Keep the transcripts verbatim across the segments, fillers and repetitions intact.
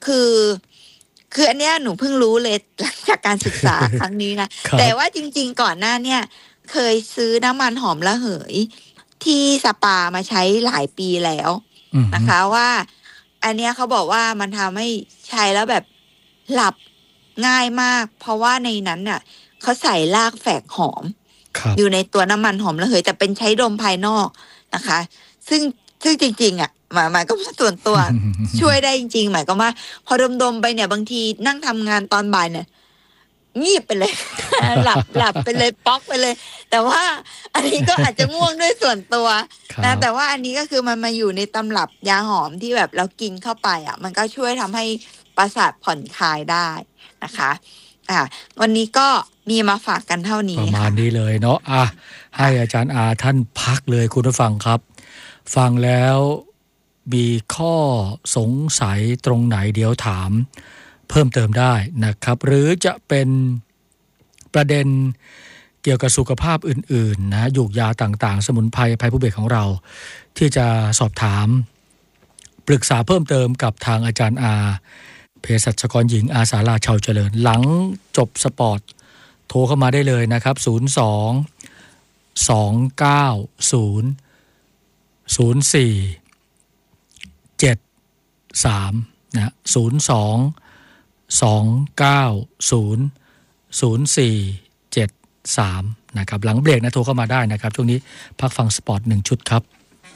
คือคืออันเนี้ยหนูเพิ่งรู้เลยหลังจากการศึกษา ครั้งนี้นะแต่ว่าจริงๆก่อนหน้าเนี่ยเคยซื้อน้ำมันหอมระเหยที่สปามาใช้หลายปีแล้วนะคะว่าอันเนี้ยเขาบอกว่ามันทำให้ใช้แล้วแบบหลับง่ายมากเพราะว่าในนั้นน่ะเขาใส่รากแฝกหอมอยู่ในตัวน้ำมันหอมระเหยแต่เป็นใช้ดมภายนอกนะคะซึ่งซึ่งจริงๆอ่ะหมายหมายก็ส่วนตัว ช่วยได้จริงๆหมายก็ว่าพอดมๆไปเนี่ยบางทีนั่งทำงานตอนบ่ายเนี่ยงีบไปเลย หลับหลับไปเลยป๊อกไปเลยแต่ว่าอันนี้ก็อาจจะง่วงด้วยส่วนตัวนะแต่ว่าอันนี้ก็คือมันมาอยู่ในตำรับยาหอมที่แบบเรากินเข้าไปอ่ะมันก็ช่วยทำให้ประสาทผ่อนคลายได้นะคะอ่ะวันนี้ก็มีมาฝากกันเท่านี้ประมาณนี้เลยเนาะอ่ะให้อาจารย์อาท่านพักเลยคุณผู้ฟังครับฟังแล้วมีข้อสงสัยตรงไหนเดี๋ยวถามเพิ่มเติมได้นะครับหรือจะเป็นประเด็นเกี่ยวกับสุขภาพอื่นๆนะยูกยาต่างๆสมุนไพรภัยผู้เบกของเราที่จะสอบถามปรึกษาเพิ่มเติมกับทางอาจารย์อาเภสัชกรหญิงอาสาราชาวเจริญหลังจบสปอร์ตโทรเข้ามาได้เลยนะครับศูนย์ สอง สอง เก้า ศูนย์ ศูนย์ สี่ เจ็ด สามนะศูนย์ สอง สอง เก้า ศูนย์ ศูนย์ สี่ เจ็ด สามนะครับหลังเบรกนะโทรเข้ามาได้นะครับช่วงนี้พักฟังสปอร์ตหนึ่งชุดครับ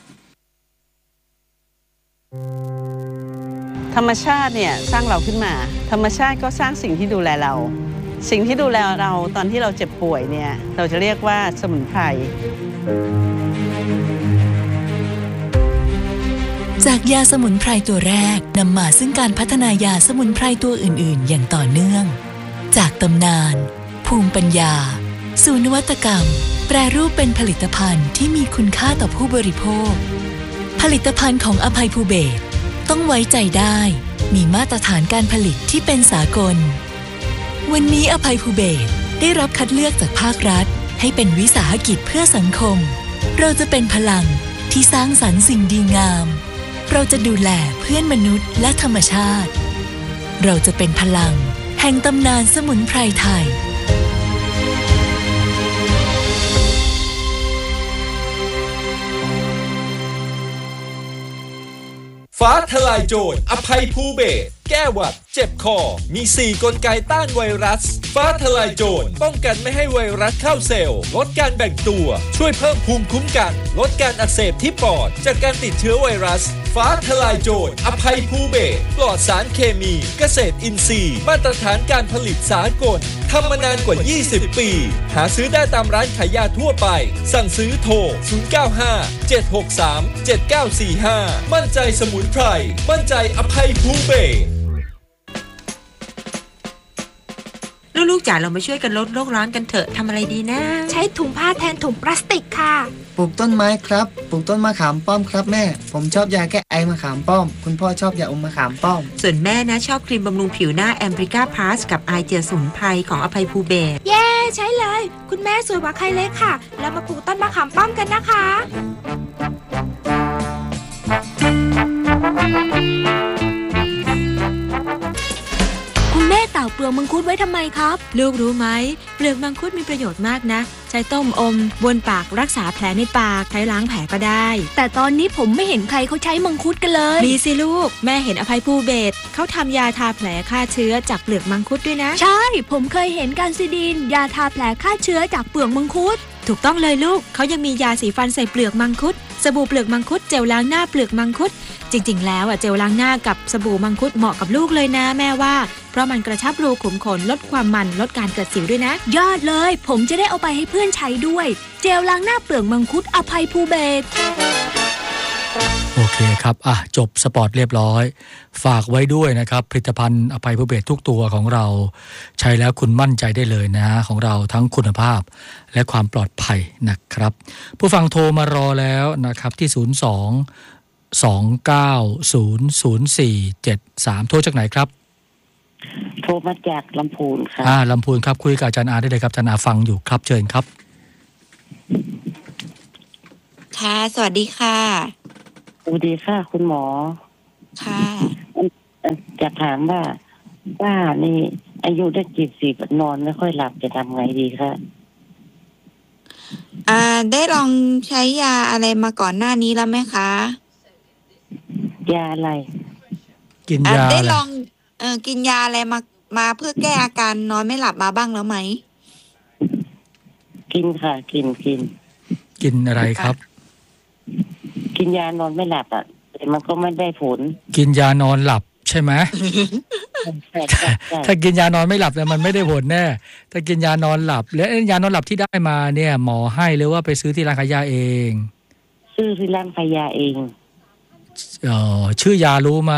ธรรมชาติเนี่ยสร้างเราขึ้นมาธรรมชาติก็สร้างสิ่งที่ดูแลเราสิ่งที่ดูแลเราตอนที่เราเจ็บป่วยเนี่ยเราจะเรียกว่าสมุนไพรจากยาสมุนไพรตัวแรกนำมาซึ่งการพัฒนายาสมุนไพรตัวอื่นๆอย่างต่อเนื่องจากตำนานภูมิปัญญาสู่นวัตกรรมแปรรูปเป็นผลิตภัณฑ์ที่มีคุณค่าต่อผู้บริโภคผลิตภัณฑ์ของอภัยภูเบศรต้องไว้ใจได้มีมาตรฐานการผลิตที่เป็นสากลวันนี้อภัยภูเบศรได้รับคัดเลือกจากภาครัฐให้เป็นวิสาหกิจเพื่อสังคมเราจะเป็นพลังที่สร้างสรรค์สิ่งดีงามเราจะดูแลเพื่อนมนุษย์และธรรมชาติเราจะเป็นพลังแห่งตำนานสมุนไพรไทยฟ้าทลายโจรอภัยภูเบศรแก้หวัดเจ็บคอมีสี่กลไกต้านไวรัสฟ้าทลายโจรป้องกันไม่ให้ไวรัสเข้าเซลล์ลดการแบ่งตัวช่วยเพิ่มภูมิคุ้มกันลดการอักเสบที่ปอดจากการติดเชื้อไวรัสฟ้าทลายโจรอภัยภูเบศรปลอดสารเคมีเกษตรอินทรีย์มาตรฐานการผลิตสากลทำมานานกว่ายี่สิบปีหาซื้อได้ตามร้านขายยาทั่วไปสั่งซื้อโทรศูนย์ เก้า ห้า เจ็ด หก สาม เจ็ด เก้า สี่ ห้ามั่นใจสมุนไพรมั่นใจอภัยภูเบศรลูกๆจ๋าเรามาช่วยกันลดโลกร้อนกันเถอะทำอะไรดีนะใช้ถุงผ้าแทนถุงพลาสติกค่ะปลูกต้นไม้ครับปลูกต้นมะขามป้อมครับแม่ผมชอบยาแก้ไอมะขามป้อมคุณพ่อชอบยาอมมะขามป้อมส่วนแม่นะชอบครีมบำรุงผิวหน้าแอมบริก้าพลัสกับไอเจียสมุนไพรของอภัยภูเบศรเย้ใช้เลยคุณแม่สวยกว่าใครเลยค่ะแล้วมาปลูกต้นมะขามป้อมกันนะคะคุณแม่เต่าเปลือกมังคุดไว้ทำไมครับลูกรู้ไหมเปลือกมังคุดมีประโยชน์มากนะใช้ต้มอมบนปากรักษาแผลในปากใช้ล้างแผลก็ได้แต่ตอนนี้ผมไม่เห็นใครเขาใช้มังคุดกันเลยมีสิลูกแม่เห็นอภัยภูเบศรเขาทำยาทาแผลฆ่าเชื้อจากเปลือกมังคุดด้วยนะใช่ผมเคยเห็นการซิดินยาทาแผลฆ่าเชื้อจากเปลือกมังคุดถูกต้องเลยลูกเขายังมียาสีฟันใส่เปลือกมังคุดสบู่เปลือกมังคุดเจลล้างหน้าเปลือกมังคุดจริงๆแล้วอ่ะเจลล้างหน้ากับสบู่มังคุดเหมาะกับลูกเลยนะแม่ว่าเพราะมันกระชับรูขุมขนลดความมันลดการเกิดสิวด้วยนะยอดเลยผมจะได้เอาไปให้เพื่อนใช้ด้วยเจลล้างหน้าเปลือกมังคุดอภัยภูเบศรโอเคครับอ่ะจบสปอร์ตเรียบร้อยฝากไว้ด้วยนะครับผลิตภัณฑ์อภัยภูเบศรทุกตัวของเราใช้แล้วคุณมั่นใจได้เลยนะของเราทั้งคุณภาพและความปลอดภัยนะครับผู้ฟังโทรมารอแล้วนะครับที่ศูนย์ สอง สอง เก้า ศูนย์ ศูนย์ สี่ เจ็ด สามโทรจากไหนครับโทรมาจากลำพูนครับอ่าลำพูนครับคุยกับอาจารย์อาได้เลยครับอาจารย์อาฟังอยู่ครับเชิญครับค่ะสวัสดีค่ะสวัสดีค่ะคุณหมอค่ะจะถามว่าป้านี่อายุได้เจ็ดสิบนอนไม่ค่อยหลับจะทำไงดีคะอ่าได้ลองใช้ยาอะไรมาก่อนหน้านี้แล้วไหมคะยาอะไรกินอ่ายาได้อะไรลองเออกินยาอะไรมามาเพื่อแก้อาการนอนไม่หลับมาบ้างแล้วไหมกินค่ะ กินกินกินอะไรครับกินยานอนไม่หลับอ่ะแต่มันก็ไม่ได้ผลกินยานอนหลับใช่ไหมใช่ใช่ใช่ถ้ากินยานอนไม่หลับเนี่ยมันไม่ได้ผลแน่ถ้ากินยานอนหลับแล้วยานอนหลับที่ได้มาเนี่ย หมอให้หรือว่าไปซื้อที่ร้านขายยาเองซื้อที่ร้านขายยาเองเออชื่อยารู้ไหม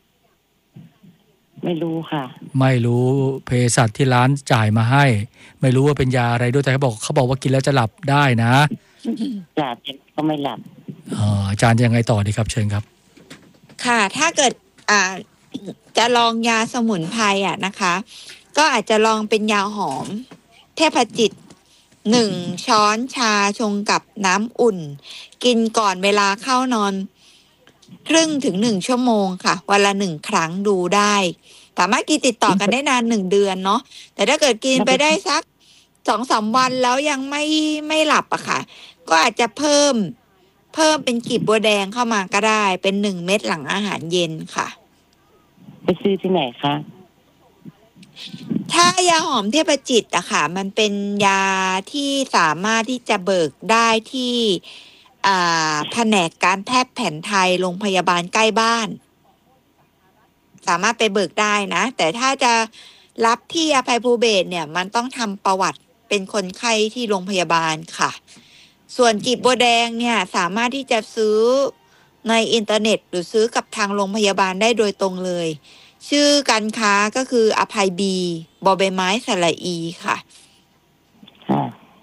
ไม่รู้ค่ะไม่รู้เภสัชที่ร้านจ่ายมาให้ ไม่รู้ว่าเป็นยาอะไรด้วยแต่เขาบอกเขาบอกว่ากินแล้วจะหลับได้นะจ่าก็ไม่หลับอ๋ออาจารย์ยังไงต่อดีครับเชิญครับค่ะ ถ้าเกิดอ่าจะลองยาสมุนไพรอ่ะนะคะ ก็อาจจะลองเป็นยาหอม เทพจิตหนึ่งช้อนชาชงกับน้ำอุ่น กินก่อนเวลาเข้านอน ครึ่งถึงหนึ่งชั่วโมงค่ะวันละหนึ่งครั้งดูได้สามารถกินติดต่อกันได้นานหนึ่งเดือนเนาะแต่ถ้าเกิดกินไปได้สักสองสามวันแล้วยังไม่ไม่หลับอะค่ะ ก็อาจจะเพิ่มเพิ่มเป็นกลีบบัวแดงเข้ามาก็ได้เป็นหนึ่งเม็ดหลังอาหารเย็นค่ะไปซื้อที่ไหนคะถ้ายาหอมเทพจิตอะค่ะ มันเป็นยาที่สามารถที่จะเบิกได้ที่อ่าแผนกการแพทย์แผนไทยโรงพยาบาลใกล้บ้าน สามารถไปเบิกได้นะ แต่ถ้าจะรับที่อภัยภูเบศรเนี่ย มันต้องทำประวัติเป็นคนไข้ที่โรงพยาบาลค่ะ ส่วนกลีบบัวแดงเนี่ยสามารถที่จะซื้อในอินเทอร์เน็ต หรือซื้อกับทางโรงพยาบาลได้โดยตรงเลย ชื่อการค้าก็คืออภัยบีบอใบไม้สระอีค่ะค่ะ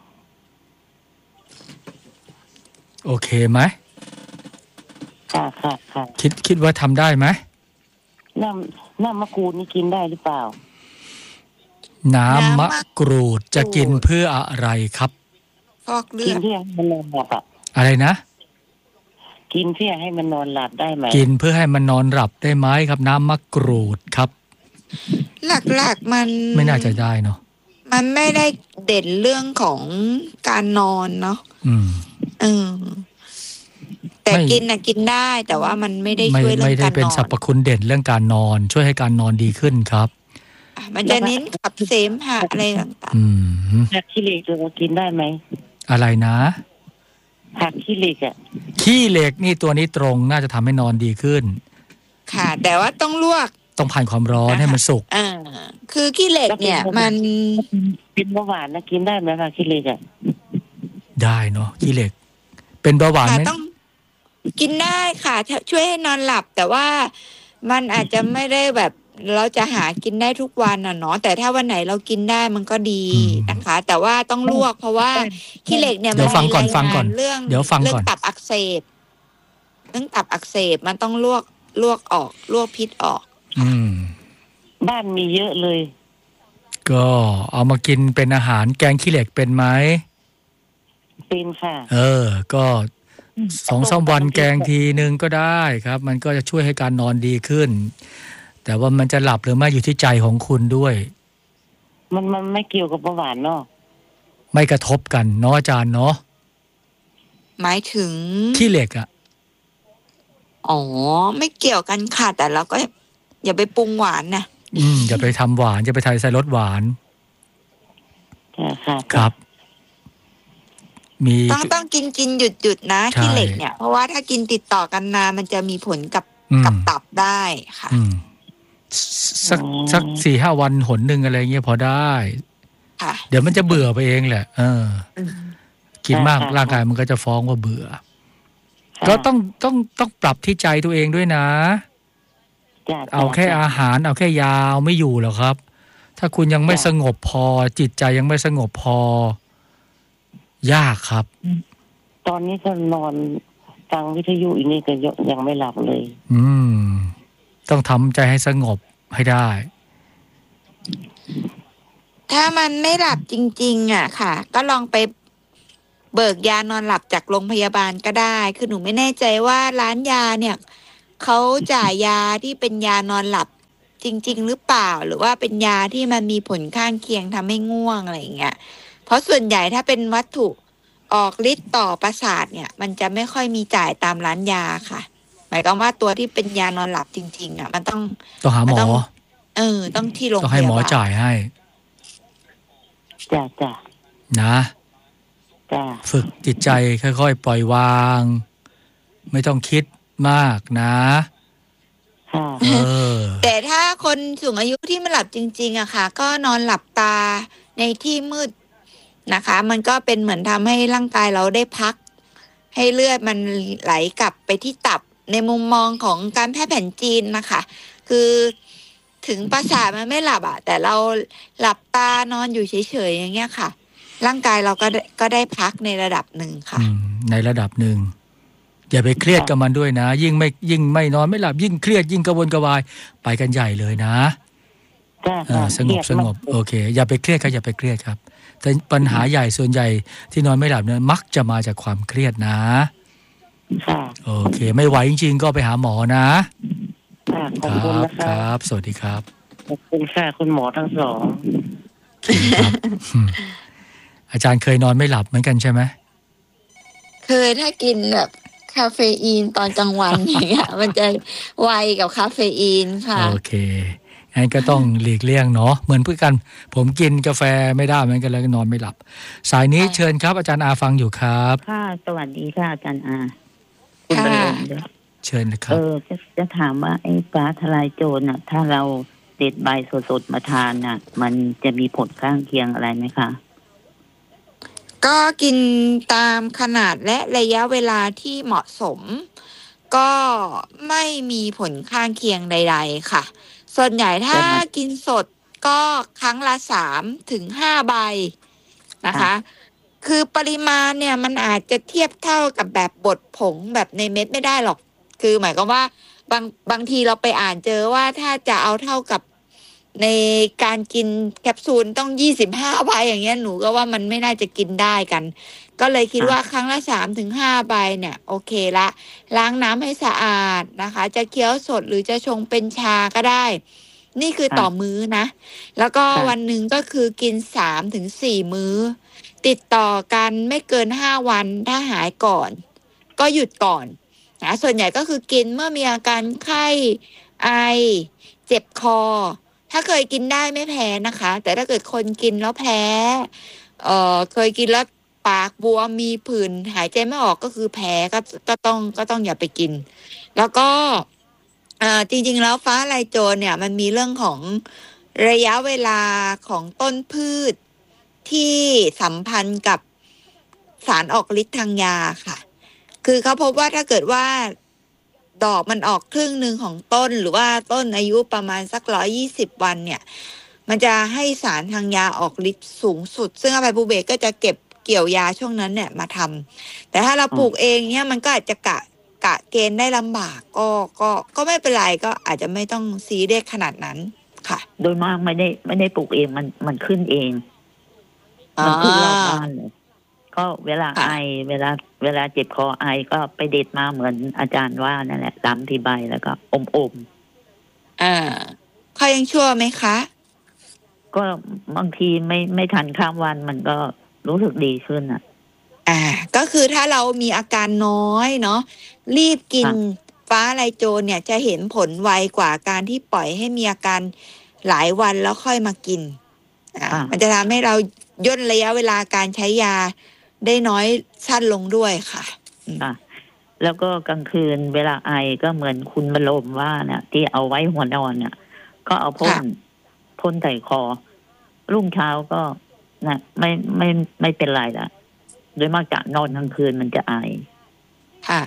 โอเคไหมค่ะค่ะค่ะคิดคิดว่าทำได้ไหมน้ำน้ำมะกรูดนี่กินได้หรือเปล่าน้ำมะกรูดจะกินเพื่ออะไรครับฟอกเลืกิอน ดเพื่อให้มันนอนหลับอ่ะอะไรนะกินเพื่อให้มันนอนหลับได้ไหมกินเพื่อให้มันนอนหลับได้ไหมครับ น้ำมะกรูดครับหลักๆมันไม่น่าจะได้เนาะมันไม่ได้เด่นเรื่องของการนอนเนาะอืมเออแต่ไม่กินนะกินได้ แต่ว่ามันไม่ได้ไม่ช่วยเรื่ไม่องได้การเป็นนอสรนรพคุณเด่นเรื่องการนอน ช่วยให้การนอนดีขึ้นครับอ่ะมันจะเน้นขับเสมหะอะไรต่างอืมผักขี้เหล็กเรากินได้ไหมอะไรนะผักขี้เหล็กอ่ะขี้เหล็กนี่ตัวนี้ตรงน่าจะทำให้นอนดีขึ้นๆค่ะ แต่ว่าต้องลวกต้องผ่านความร้อนให้มันสุกอ่าคือขี้เหล็กเนี่ย มันเป็นเบาหวานนะกินได้ไหมผักขี้เหล็กอ่ะได้เนาะขี้เหล็ก เป็นเบาหวานค่ะไหมต้องกินได้ค่ะ ช่วยให้นอนหลับ แต่ว่ามันอาจจะไม่ได้แบบเราจะหากินได้ทุกวันอ่ะเนาะแต่ถ้าวันไหนเรากินได้มันก็ดีนะคะ แต่ว่าต้องลวกเพราะว่าขี้เหล็กเนี่ยเดี๋ยวฟังก่อนมัมีฟังก่อนรายเรื่องเดี๋ยวฟังเรื่ก่อนตับอักเสบเรื่องตับอักเสบมันต้องลวกลวกออกลวกพิษออกอืมบ้านมีเยอะเลยก็เอามากินเป็นอาหารแกงขี้เหล็กเป็นไหมเป็นค่ะเออ ก็สองสามวันแกงทีนึงก็ได้ครับ มันก็จะช่วยให้การนอนดีขึ้น แต่ว่ามันจะหลับหรือไม่อยู่ที่ใจของคุณด้วยมันมันไม่เกี่ยวกับเบาหวานเนาะไม่กระทบกันเนาะอาจารย์เนาะหมายถึงขี้เหล็กอ่ะอ๋อไม่เกี่ยวกันค่ะแต่เราก็อย่าไปปรุงหวานนะอืมอย่าไปทำหวานอย่าไปทำใส่รสหวานค่ะค่ะครับ มีต้องต้องกินกินหยุดหยุดนะใช่ขี้เหล็กเนี่ยเพราะว่าถ้ากินติดต่อกันนานมันจะมีผลกับอืมกับตับได้ค่ะอืมสักสักสี่ห้าวันหนหนึ่งอะไรเงี้ยพอได้ค่ะเดี๋ยวมันจะเบื่อไปเองแหละ เออ กินมากร่างกายมันก็จะฟ้องว่าเบื่อ ก็ต้องต้องต้องปรับที่ใจตัวเองด้วยนะจ้ะเอาแค่อาหารเอาแค่ยาเอาไม่อยู่หรอกครับ ถ้าคุณยังไม่สงบพอ จิตใจยังไม่สงบพอ ยากครับตอนนี้ก็นอนฟังวิทยุอีกนี่ก็ยังไม่หลับเลยอืม ต้องทำใจให้สงบให้ได้ถ้ามันไม่หลับจริงๆอ่ะค่ะ ก็ลองไปเบิกยานอนหลับจากโรงพยาบาลก็ได้ คือหนูไม่แน่ใจว่าร้านยาเนี่ยเขาจ่ายยาที่เป็นยานอนหลับจริงๆหรือเปล่าหรือว่าเป็นยาที่มันมีผลข้างเคียงทำให้ง่วงอะไรอย่างเงี้ยเพราะส่วนใหญ่ถ้าเป็นวัตถุออกฤทธิ์ต่อประสาทเนี่ยมันจะไม่ค่อยมีจ่ายตามร้านยาค่ะหมายความว่าตัวที่เป็นยานอนหลับจริงๆอ่ะมันต้องต้องหาหมอเออต้องที่โรงพยาบาลต้องให้หมอจ่ายให้จ้ะจ้ะนะจ้ะฝึกจิตใจค่อยๆปล่อยวางไม่ต้องคิดมากนะเออแต่ถ้าคนสูงอายุที่มันหลับจริงๆอะค่ะก็นอนหลับตาในที่มืดนะคะมันก็เป็นเหมือนทำให้ร่างกายเราได้พักให้เลือดมันไหลกลับไปที่ตับในมุมมองของการแพทย์แผนจีนนะคะคือถึงประสาทมันไม่หลับอะแต่เราหลับตานอนอยู่เฉยๆอย่างเงี้ยค่ะร่างกายเราก็ก็ได้พักในระดับหนึ่งค่ะในระดับหนึ่งอย่าไปเครียดกับมันด้วยนะยิ่งไม่ยิ่งไม่นอนไม่หลับยิ่งเครียดยิ่งกระวนกระวายไปกันใหญ่เลยนะสงบสงบโอเคอย่าไปเครียดครับอย่าไปเครียดครับแต่ปัญหาใหญ่ส่วนใหญ่ที่นอนไม่หลับเนี่ยมักจะมาจากความเครียดนะโอเคไม่ไหวจริงๆก็ไปหาหมอนะขอบคุณนะครับสวัสดีครับขอบคุณค่ะคุณหมอทั้งสองครับอาจารย์เคยนอนไม่หลับเหมือนกันใช่ไหมเคยถ้ากินแบบคาเฟอีนตอนกลางวันอย่างเงี้ยมันจะไวกับคาเฟอีนค่ะโอเคงั้นก็ต้องหลีกเลี่ยงเนาะเหมือนเพื่อนกันผมกินกาแฟไม่ได้เหมือนกันแล้วก็นอนไม่หลับสายนี้เชิญครับอาจารย์อาฟังอยู่ครับค่ะสวัสดีค่ะอาจารย์อาคุณบรรลมด้วยเชิญนะครับเออจะจะถามว่าไอ้ฟ้าทลายโจรน่ะถ้าเราเด็ดใบสดๆมาทานน่ะมันจะมีผลข้างเคียงอะไรไหมคะก็กินตามขนาดและระยะเวลาที่เหมาะสมก็ไม่มีผลข้างเคียงใดๆค่ะส่วนใหญ่ถ้ากินสดก็ครั้งละสามถึงห้าใบนะคะคือปริมาณเนี่ยมันอาจจะเทียบเท่ากับแบบบดผงแบบในเม็ดไม่ได้หรอกคือหมายความว่าบางบางทีเราไปอ่านเจอว่าถ้าจะเอาเท่ากับในการกินแคปซูลต้องยี่สิบห้าใบอย่างเงี้ยหนูก็ว่ามันไม่น่าจะกินได้กันก็เลยคิดว่าครั้งละสามถึงห้าใบเนี่ยโอเคละล้างน้ำให้สะอาดนะคะจะเคี้ยวสดหรือจะชงเป็นชาก็ได้นี่คือต่อมื้อนะแล้วก็วันหนึ่งก็คือกินสามถึงสี่มื้อติดต่อกันไม่เกินห้าวันถ้าหายก่อนก็หยุดก่อนนะส่วนใหญ่ก็คือกินเมื่อมีอาการไข้ไอเจ็บคอถ้าเคยกินได้ไม่แพ้นะคะแต่ถ้าเกิดคนกินแล้วแพ้เอ่อเคยกินแล้วปากบวมมีผื่นหายใจไม่ออกก็คือแพ้ก็ก็ต้องก็ต้องอย่าไปกินแล้วก็เอ่อจริงๆแล้วฟ้าทลายโจรเนี่ยมันมีเรื่องของระยะเวลาของต้นพืชที่สัมพันธ์กับสารออกฤทธิ์ทางยาค่ะคือเขาพบว่าถ้าเกิดว่าดอกมันออกครึ่งหนึ่งของต้นหรือว่าต้นอายุประมาณสักร้อยยี่สิบวันเนี่ยมันจะให้สารทางยาออกฤทธิ์สูงสุดซึ่งอภัยภูเบศก็จะเก็บเกี่ยวยาช่วงนั้นเนี่ยมาทำแต่ถ้าเราปลูกเองเนี่ยมันก็อาจจะกะกะเกณฑ์ได้ลำบากก็ก็ก็ไม่เป็นไรก็อาจจะไม่ต้องซีเรียสขนาดนั้นค่ะโดยมากไม่ได้ไม่ได้ปลูกเองมันมันขึ้นเองมันขึ้นรอบบ้านเลยก็เวลาไอเวลาเวลาเจ็บคอไอก็ไปเด็ดมาเหมือนอาจารย์ว่านั่นแหละตามที่ใบแล้วก็อมอมอ่าเขายังชั่วไหมคะก็บางทีไม่ไม่ทันข้ามวันมันก็รู้สึกดีขึ้นอ่ะอ่าก็คือถ้าเรามีอาการน้อยเนาะรีบกินฟ้าทลายโจรเนี่ยจะเห็นผลไวกว่าการที่ปล่อยให้มีอาการหลายวันแล้วค่อยมากินอ่ามันจะทำให้เราย่นระยะเวลาการใช้ยาได้น้อยสั้นลงด้วยค่ะอ่ะแล้วก็กลางคืนเวลาไอก็เหมือนคุณบรรลมว่าเนี่ยที่เอาไว้หัวนอนเนี่ยก็เอาพ่นพ่นใส่คอรุ่งเช้าก็นะไม่ไม่ไม่เป็นไรละโดยมากจะนอนกลางคืนมันจะไอค่ะ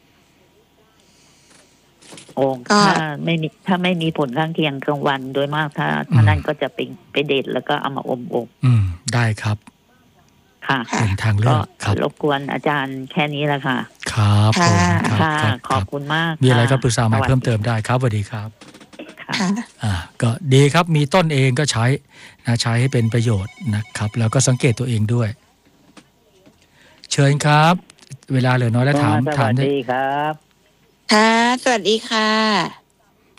โอ้ถ้าไม่มีถ้าไม่มีผลข้างเคียงกลางวันโดยมากถ้าถ้านั่นก็จะไปไปเด็ดแล้วก็เอามาอมอมอืมได้ครับค่ะเป็นทางเลือกครับรบกวนอาจารย์แค่นี้แหละค่ะครับค่ะขอบคุณมากมีอะไรก็ปรึกษามาเพิ่มเติมได้ครับสวัสดีครับอ่าก็ดีครับมีต้นเองก็ใช้นะใช้ให้เป็นประโยชน์นะครับแล้วก็สังเกตตัวเองด้วยเชิญครับเวลาเหลือน้อยแล้วถามถามได้สวัสดีครับค่ะสวัสดีค่ะ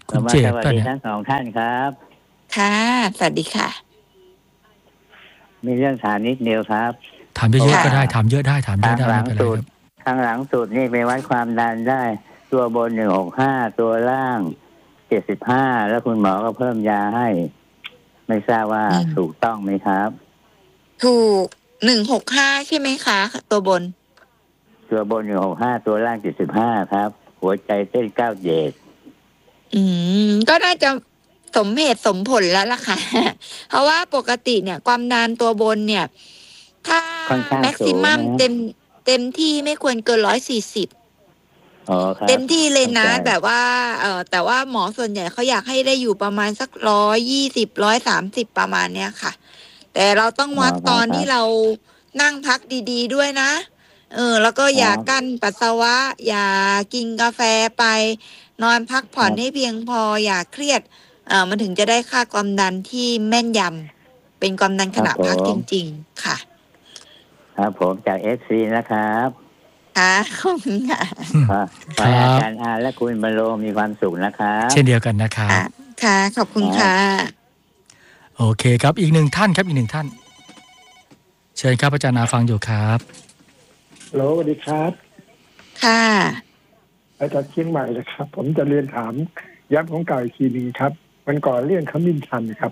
คุณเจตสวัสป่ะดีเนี่ยทั้งสองท่านครับค่ะสวัสดีค่ะมีเรื่องถามนิดเดียวครับถามเยอะๆก็ได้ถามเยอะได้ถามเยทาอะงได้หลัไม่งเป็นไรสุดครับทางหลังสุดนี่ไปวัดความดันได้ ตัวบนหนึ่งหกห้าตัวล่างเจ็ดสิบห้าแล้วคุณหมอก็เพิ่มยาให้ ไม่ทราบว่าอืมถูกต้องไหมครับถูกหนึ่งหกห้าใช่ไหมคะ ตัวบนตัวบนหนึ่งหกห้าตัวล่างเจ็ดสิบห้าครับ หัวใจเต้นเก้าเดชอืมก็น่าจะสมเหตุสมผลแล้วล่ะค่ะ เพราะว่าปกติเนี่ยความดันตัวบนเนี่ย ถ้าค่อนข้างแม็กสูซิงมัมนะเต็มเต็มที่ไม่ควรเกินร้อยสี่สิบอ๋อครับเต็มที่เลยนะเข้าใจแบบว่าเออแต่ว่าหมอส่วนใหญ่เขาอยากให้ได้อยู่ประมาณสักร้อยยี่สิบร้อยสามสิบประมาณเนี้ยค่ะ แต่เราต้องวัดตอนที่เรานั่งพักดีๆด้วยนะ เออ แล้วก็อย่ากั้นปัสสาวะ อย่ากินกาแฟไป นอนพักผ่อนให้เพียงพออย่าเครียด เออมันถึงจะได้ค่าความดันที่แม่นยำเป็นความดันขณะพักจริงๆค่ะครับผมจากเอฟซีนะครับค่ะขอบคุณค่ะขอขอให้อาจารย์อาและคุณบรรโลมีความสุขนะครับเช่นเดียวกันนะครับค่ะ ขอบคุณค่ะโอเคครับอีกหนึ่งท่านครับอีกหนึ่งท่าน เชิญครับอาจารย์อาฟังอยู่ครับฮัลโหลสวัสดีครับค่ะอาจารย์เชียงใหม่นะครับ ผมจะเรียนถามย้ำของเก่าอีกทีหนึงครับมันก่อนเรื่องขมิ้นชันครับ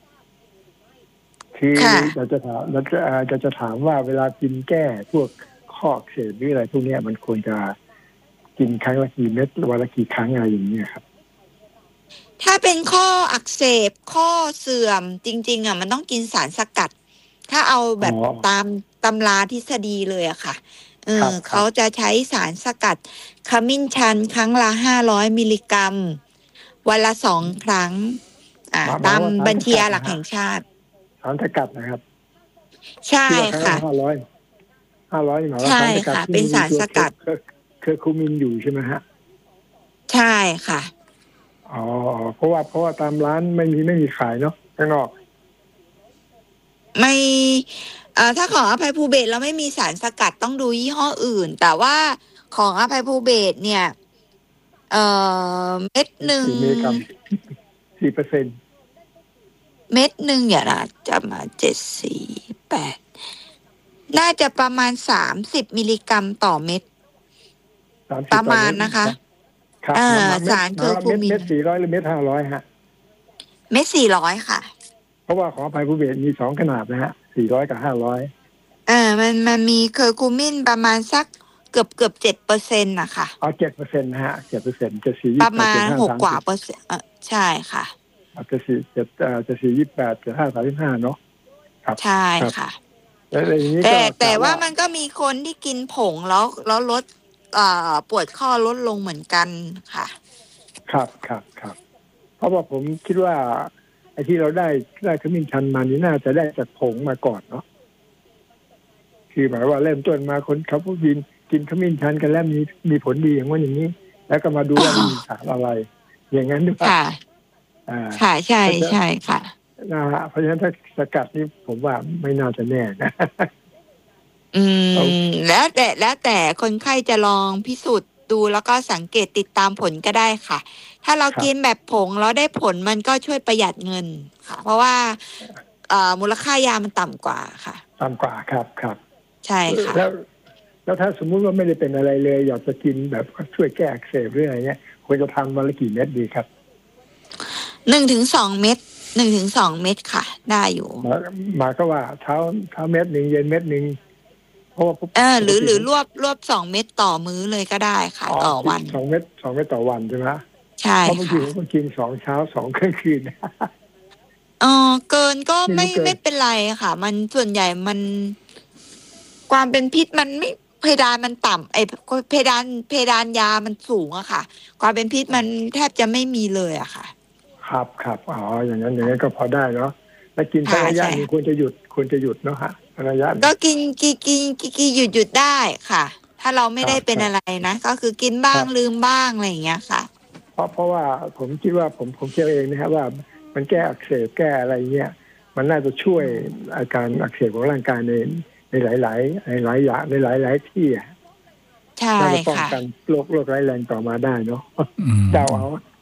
คือเราจะถามเราจะอ่าจะจะถามว่าเวลากินแก้พวกข้ออักเสบหรืออะไรพวกเนี้ยมันควรจะกินครั้งละกี่เม็ดวันละกี่ครั้งอะไรอย่างเงี้ยครับถ้าเป็นข้ออักเสบข้อเสื่อมจริง ๆอ่ะมันต้องกินสารสกัด ถ้าเอาแบบอ๋อตามตำราทฤษฎีเลยอะค่ะเอครัอบครับเขาจะใช้สารสกัดขมิ้นชันครั้งละห้าร้อยมิลลิกรัม วันละสองครั้ง อ่าหมายตามว่าสารบัญชีสกัยาดหลักนะฮะแห่งชาติสารสกัดนะครับใช่ที่ว่าครั้งค่ะละห้าร้อยห้าร้อยหมายว่าใช่สารสกัดค่ะที่เป็นมีสารตัวสกัดเคอร์เคอร์คูมินอยู่ใช่ไหมฮะใช่ค่ะอ๋อเพราะว่าเพราะว่าตามร้านไม่มีไม่มีขายเนาะข้างนอกไม่เอ่อถ้าของอภัยภูเบศเราไม่มีสารสกัดต้องดูยี่ห้ออื่น แต่ว่าของอภัยภูเบศเนี่ย เอ่อเม็ดหนึ่งสี่มิลลิกรัมสี่เปอร์เซ็นต์เม็ดหนึ่งอย่านะจะมาเจ็ดสี่แปดน่าจะประมาณสามสิบมิลลิกรัมต่อเม็ด ประมาณนะคะครับเอ่อเม็ดสารเคอร์คูมินเม็ดสี่ร้อยหรือเม็ดห้าร้อยฮะเม็ดสี่ร้อยค่ะเพราะว่าของอภัยภูเบศมีสองขนาดนะฮะสี่ร้อยกับห้าร้อยเออมันมันมีเคอร์คูมินประมาณสักเกือบเกือบเจ็ดเปอร์เซ็นต์นะคะเอาเจ็ดเปอร์เซ็นต์นะฮะเจ็ดเปอร์เซ็นต์จะสี่ประมาณหกกว่าเปอร์เซ็นต์เออใช่ค่ะจะสี่เจ็ดจะสี่ยี่สิบแปดจะห้าสามสิบห้าเนาะครับใช่ค่ะแล้วอย่างนี้แต่ก็แต่ว่ามันก็มีคนที่กินผงแล้วแล้วลดเอ่อปวดข้อลดลงเหมือนกันค่ะครับครับครับเพราะว่าผมคิดว่าไอ้ที่เราได้ได้ขมิ้นชันมานี่น่าจะได้จากผงมาก่อนเนาะคือหมายว่าเริ่มต้นมาคนเขาพูดกินกินขมิ้นชันกันแล้วมีมีผลดีอย่างว่าอย่างนี้ แล้วก็มาดูว่ามีสารอะไร อย่างนั้นหรือเปล่าค่ะอ่าค่ะใช่ใช่ค่ะนะฮะเพราะฉะนั้นถ้าสกัดนี่ผมว่าไม่น่าจะแน่นะอืมแล้วแต่แล้วแต่คนไข้จะลองพิสูจน์ดูแล้วก็สังเกตติดตามผลก็ได้ค่ะ ถ้าเราครับกินแบบผงแล้วได้ผลมันก็ช่วยประหยัดเงินค่ะ เพราะว่าเอ่อมูลค่ายามันต่ำกว่าค่ะต่ำกว่าครับครับใช่ค่ะแล้วแล้วถ้าสมมุติว่าไม่ได้เป็นอะไรเลย อยากจะกินแบบช่วยแก้อักเสบหรืออะไรเงี้ยควรจะทานวันละกี่เม็ดดีครับหนึ่งถึงสองเม็ดหนึ่งถึงสองเม็ดค่ะ ได้อยู่หมายหมายก็ว่าเช้าเช้าเม็ดหนึ่งเย็นเม็ดหนึ่งเพราะว่าเออหรือหรือรวบรวบสองเม็ดต่อมื้อเลยก็ได้ค่ะ ต่อวันสองเม็ดสองเม็ดต่อวันใช่ไหมใช่เพราะบางทีค่ะผมก็กินสองเช้าสองกลางคืนเออเกินก็ไม่ไม่เกินไม่เป็นไรค่ะ มันส่วนใหญ่มัน ความเป็นพิษมันไม่เพดานมันต่ำไอเพดานเพดานยามันสูงอะค่ะ ความเป็นพิษมันแทบจะไม่มีเลยอะค่ะครับครับอ๋ออย่างนั้นอย่างนั้นก็พอได้เนาะแล้วกินสักค่ะระยะใช่หนึงควรจะหยุดควรจะหยุดเนาะฮะระยะหนึ่งก็กินกินกินกินกินหยุดหยุดได้ค่ะ ถ้าเราไม่ได้เป็นอะไรนะก็คือกินบ้างลืมบ้างอะไรอย่างเงี้ยค่ะเพราะเพราะว่าผมคิดว่าผมผมเชื่อเองนะครับว่ามันแก้อักเสบแก้อะไรเงี้ยมันน่าจะช่วยอาการอักเสบของร่างกายในในหลายหลายหลายหลายอย่างในหลายหลายที่อะใช่น่าจะป้องค่ะกันโรคโรคร้ายแรงต่อมาได้เนาะเจ้าเอา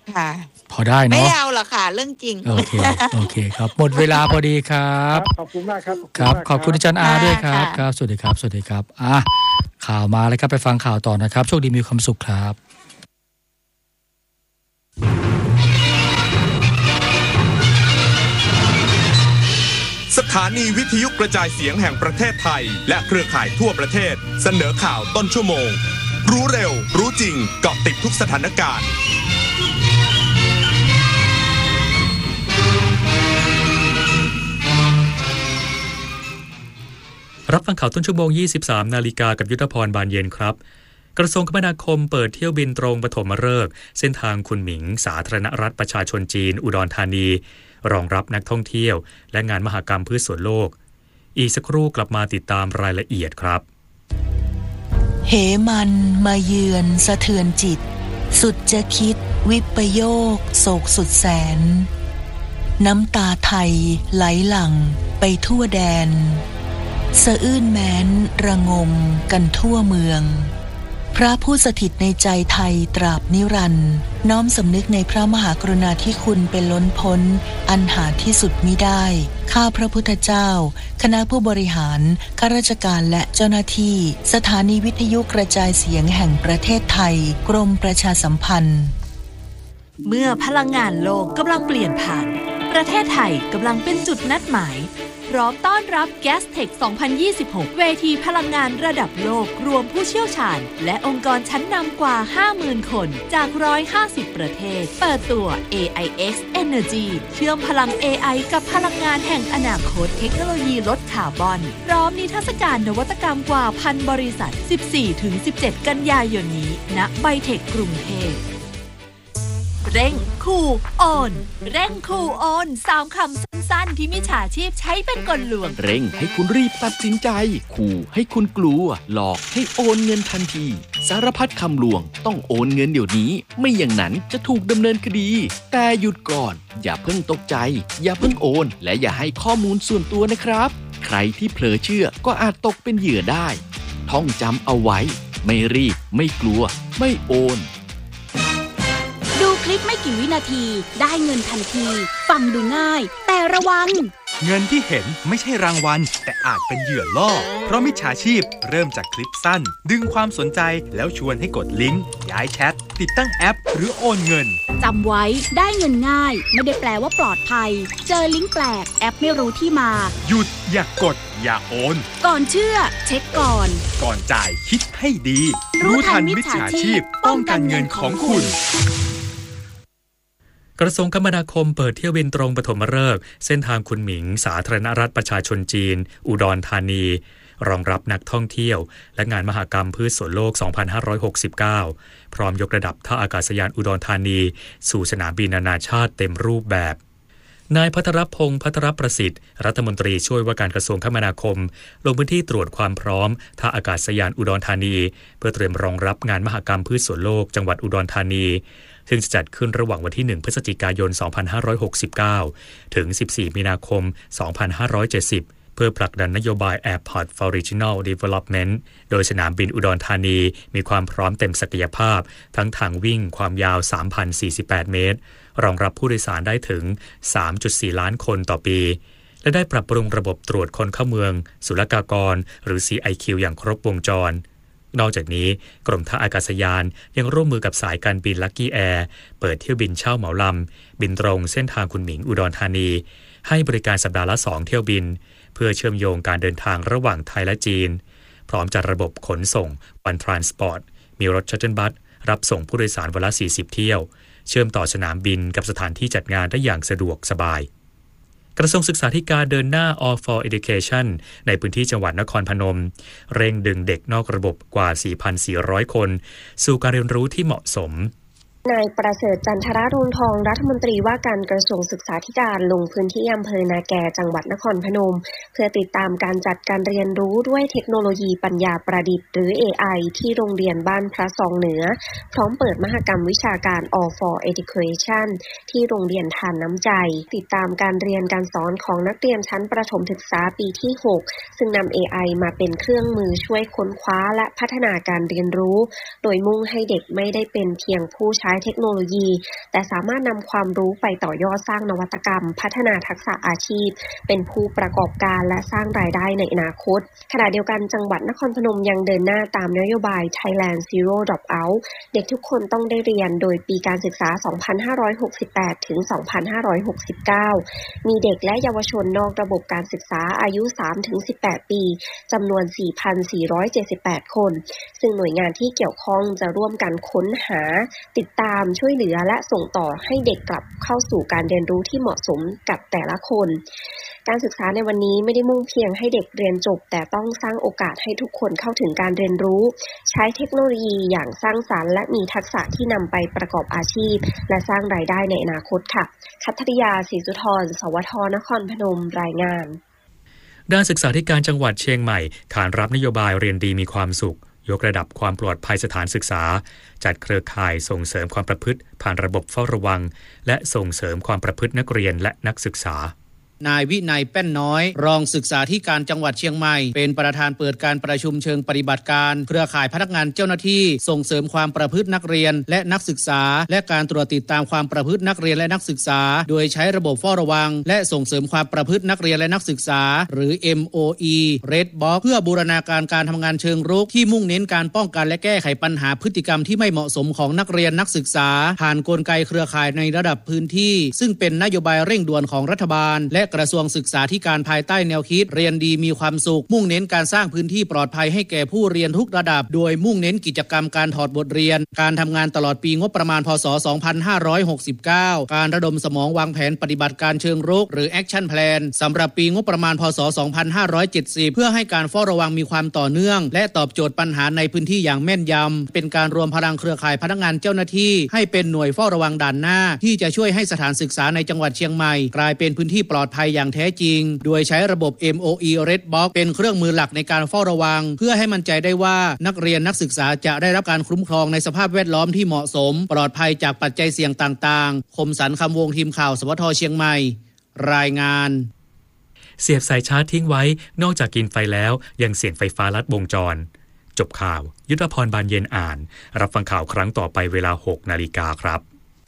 ค่ะพอได้เนาะไม่เอาหรอกค่ะเรื่องจริงโอเคโอเคครับหมดเวลาพอดีครับขอบคุณมากครับครับขอบคุณอาจารย์อาด้วยครับครับสวัสดีครับสวัสดีครับอ่ะข่าวมาแล้วครับไปฟังข่าวต่อนะครับโชคดีมีความสุขครับสถานีวิทยุกระจายเสียงแห่งประเทศไทยและเครือข่ายทั่วประเทศเสนอข่าวต้นชั่วโมงรู้เร็วรู้จริงเกาะติดทุกสถานการณ์รับฟังข่าวต้นชั่วโมง ยี่สิบสาม นาฬิกากับยุทธพรบานเย็นครับกระทรวงคมนาคมเปิดเที่ยวบินตรงปฐมฤกษ์เส้นทางคุนหมิงสาธารณรัฐประชาชนจีนอุดรธานีรองรับนักท่องเที่ยวและงานมหกรรมพืชสวนโลกอีกสักครู่กลับมาติดตามรายละเอียดครับเหมันมาเยือนสะเทือนจิตสุดจะคิดวิปโยคโศกสุดแสนน้ำตาไทยไหลหลั่งไปทั่วแดนสะอื้นแม้นระงมกันทั่วเมืองพระผู้สถิตในใจไทยตราบนิรันดร์น้อมสำนึกในพระมหากรุณาธิคุณเป็นล้นพ้นอันหาที่สุดมิได้ข้าพระพุทธเจ้าคณะผู้บริหารข้าราชการและเจ้าหน้าที่สถานีวิทยุกระจายเสียงแห่งประเทศไทยกรมประชาสัมพันธ์เมื่อพลังงานโลกกำลังเปลี่ยนผ่านประเทศไทยกำลังเป็นจุดนัดหมายพร้อมต้อนรับ Gastech สองพันยี่สิบหก เวทีพลังงานระดับโลกรวมผู้เชี่ยวชาญและองค์กรชั้นนำกว่า ห้าหมื่น คนจากหนึ่งร้อยห้าสิบประเทศเปิดตัว เอ ไอ เอ็กซ์ Energy เชื่อมพลัง เอ ไอ กับพลังงานแห่งอนาคตเทคโนโลยีลดคาร์บอนพร้อมนิทรรศการนวัตกรรมกว่าพันบริษัท สิบสี่ถึงสิบเจ็ด กันยายนนี้ณไบเทคกรุงเทพเร่งคูโอนเร่งคูโอนสามคำสั้นๆที่มิจฉาชีพใช้เป็นกลลวงเร่งให้คุณรีบตัดสินใจขู่ให้คุณกลัวหลอกให้โอนเงินทันทีสารพัดคำลวงต้องโอนเงินเดี๋ยวนี้ไม่อย่างนั้นจะถูกดำเนินคดีแต่หยุดก่อนอย่าเพิ่งตกใจอย่าเพิ่งโอนและอย่าให้ข้อมูลส่วนตัวนะครับใครที่เผลอเชื่อก็อาจตกเป็นเหยื่อได้ท่องจำเอาไว้ไม่รีบไม่กลัวไม่โอนดูคลิปไม่กี่วินาทีได้เงินทันทีฟังดูง่ายแต่ระวังเงินที่เห็นไม่ใช่รางวัลแต่อาจเป็นเหยื่อล่อเพราะมิจฉาชีพเริ่มจากคลิปสั้นดึงความสนใจแล้วชวนให้กดลิงก์ย้ายแชทติดตั้งแอปหรือโอนเงินจำไว้ได้เงินง่ายไม่ได้แปลว่าปลอดภัยเจอลิงก์แปลกแอปไม่รู้ที่มาหยุดอย่ากดอย่าโอนก่อนเชื่อเช็คก่อนก่อนจ่ายคิดให้ดีรู้ทันมิจฉาชีพป้องกันเงินของคุณกระทรวงคมนาคมเปิดเที่ยวบินตรงปฐมฤกษ์เส้นทางคุนหมิงสาธารณรัฐประชาชนจีนอุดรธานีรองรับนักท่องเที่ยวและงานมหกรรมพืชสวนโลก สองพันห้าร้อยหกสิบเก้า พร้อมยกระดับท่าอากาศยานอุดรธานีสู่สนามบินนานาชาติเต็มรูปแบบนายภัทรพงษ์ภัทรประสิทธิ์รัฐมนตรีช่วยว่าการกระทรวงคมนาคมลงพื้นที่ตรวจความพร้อมท่าอากาศยานอุดรธานีเพื่อเตรียมรองรับงานมหกรรมพืชสวนโลกจังหวัดอุดรธานีซึ่งจะจัดขึ้นระหว่างวันที่หนึ่งพฤศจิกายนสองพันห้าร้อยหกสิบเก้าถึงสิบสี่มีนาคมสองพันห้าร้อยเจ็ดสิบเพื่อผลักดันนโยบาย Airport for Regional Development โดยสนามบินอุดรธานีมีความพร้อมเต็มศักยภาพทั้งทางวิ่งความยาว สามพันสี่สิบแปด เมตรรองรับผู้โดยสารได้ถึง สามจุดสี่ ล้านคนต่อปีและได้ปรับปรุงระบบตรวจคนเข้าเมืองศุลกากรหรือ ซี ไอ คิว อย่างครบวงจรนอกจากนี้กรมท่าอากาศยานยังร่วมมือกับสายการบินลัคกี้แอร์เปิดเที่ยวบินเช่าเหมาลำบินตรงเส้นทางคุนหมิงอุดรธานีให้บริการสัปดาห์ละสองเที่ยวบินเพื่อเชื่อมโยงการเดินทางระหว่างไทยและจีนพร้อมจัดระบบขนส่ง One Transport มีรถชัตเทิลบัสรับส่งผู้โดยสารวันละสี่สิบเที่ยวเชื่อมต่อสนามบินกับสถานที่จัดงานได้อย่างสะดวกสบายกระทรวงศึกษาธิการเดินหน้า All for Education ในพื้นที่จังหวัดนครพนมเร่งดึงเด็กนอกระบบกว่า สี่พันสี่ร้อย คนสู่การเรียนรู้ที่เหมาะสมนายประเสริฐจันทรรุณทองรัฐมนตรีว่าการกระทรวงศึกษาธิการลงพื้นที่อำเภอนาแกจังหวัดนครพนมเพื่อติดตามการจัดการเรียนรู้ด้วยเทคโนโลยีปัญญาประดิษฐ์หรือ เอ ไอ ที่โรงเรียนบ้านพระซองเหนือพร้อมเปิดมหกรรมวิชาการ All for Education ที่โรงเรียนทานน้ำใจติดตามการเรียนการสอนของนักเรียนชั้นประถมศึกษาปีที่หกซึ่งนำ เอ ไอ มาเป็นเครื่องมือช่วยค้นคว้าและพัฒนาการเรียนรู้โดยมุ่งให้เด็กไม่ได้เป็นเพียงผู้ใช้เทคโนโลยี แต่สามารถนำความรู้ไปต่อยอดสร้างนวัตกรรมพัฒนาทักษะอาชีพเป็นผู้ประกอบการและสร้างรายได้ในอนาคตขณะเดียวกันจังหวัดนครพนมยังเดินหน้าตามนโยบาย Thailand Zero Dropout เด็กทุกคนต้องได้เรียนโดยปีการศึกษา สองพันห้าร้อยหกสิบแปด ถึง สองพันห้าร้อยหกสิบเก้า มีเด็กและเยาวชนนอกระบบการศึกษาอายุ สามถึงสิบแปด ปีจำนวน สี่พันสี่ร้อยเจ็ดสิบแปด คนซึ่งหน่วยงานที่เกี่ยวข้องจะร่วมกันค้นหาติดตามช่วยเหลือและส่งต่อให้เด็กกลับเข้าสู่การเรียนรู้ที่เหมาะสมกับแต่ละคนการศึกษาในวันนี้ไม่ได้มุ่งเพียงให้เด็กเรียนจบแต่ต้องสร้างโอกาสให้ทุกคนเข้าถึงการเรียนรู้ใช้เทคโนโลยีอย่างสร้างสรรค์และมีทักษะที่นำไปประกอบอาชีพและสร้างรายได้ในอนาคตค่ะคัทริยาศรีสุธรสวทนครพนมรายงานด้านศึกษาธิการจังหวัดเชียงใหม่ขานรับนโยบายเรียนดีมีความสุขยกระดับความปลอดภัยสถานศึกษาจัดเครือข่ายส่งเสริมความประพฤติผ่านระบบเฝ้าระวังและส่งเสริมความประพฤตินักเรียนและนักศึกษานายวินัยแป้นน้อยรองศึกษาธิการจังหวัดเชียงใหม่เป็นประธานเปิดการประชุมเชิงปฏิบัติการเครือข่ายพนักงานเจ้าหน้าที่ส่งเสริมความประพฤตินักเรียนและนักศึกษาและการตรวจติดตามความประพฤตินักเรียนและนักศึกษาโดยใช้ระบบเฝ้าระวังและส่งเสริมความประพฤตินักเรียนและนักศึกษาหรือ เอ็ม โอ อี Red Box เพื่อบูรณาการการทำงานเชิงรุกที่มุ่งเน้นการป้องกันและแก้ไขปัญหาพฤติกรรมที่ไม่เหมาะสมของนักเรียนนักศึกษาผ่านกลไกเครือข่ายในระดับพื้นที่ซึ่งเป็นนโยบายเร่งด่วนของรัฐบาลและกระทรวงศึกษาที่การภายใต้แนวคิดเรียนดีมีความสุขมุ่งเน้นการสร้างพื้นที่ปลอดภัยให้แก่ผู้เรียนทุกระดับโดยมุ่งเน้นกิจกรรมการถอดบทเรียนการทำงานตลอดปีงบประมาณพ.ศ. สองพันห้าร้อยหกสิบเก้าการระดมสมองวางแผนปฏิบัติการเชิงรุกหรือ Action Plan สำหรับปีงบประมาณพ.ศ. สองพันห้าร้อยเจ็ดสิบเพื่อให้การเฝ้าระวังมีความต่อเนื่องและตอบโจทย์ปัญหาในพื้นที่อย่างแม่นยำเป็นการรวมพลังเครือข่ายพนักงานเจ้าหน้าที่ให้เป็นหน่วยเฝ้าระวังด่านหน้าที่จะช่วยให้สถานศึกษาในจังหวัดเชียงใหม่กลายเป็นพื้นที่ปลอดภัยอย่างแท้จริงโดยใช้ระบบ เอ็ม โอ อี Red Box เป็นเครื่องมือหลักในการเฝ้าระวังเพื่อให้มั่นใจได้ว่านักเรียนนักศึกษาจะได้รับการคุ้มครองในสภาพแวดล้อมที่เหมาะสมปลอดภัยจากปัจจัยเสี่ยงต่างๆคมสันต์คำวงทีมข่าวสวทเชียงใหม่รายงานเสียบสายชาร์จทิ้งไว้นอกจากกินไฟแล้วยังเสี่ยงไฟฟ้าลัดวงจรจบข่าวยุทธพรบานเย็นอ่านรับฟังข่าวครั้งต่อไปเวลา หกนาฬิกาครับ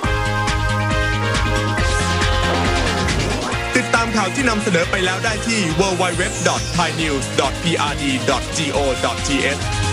ติดตามข่าวที่นำเสนอไปแล้วได้ที่ ดับเบิลยู ดับเบิลยู ดับเบิลยู ดอท ไทยนิวส์ ดอท พี อาร์ ดี ดอท จี โอ ดอท ที เอช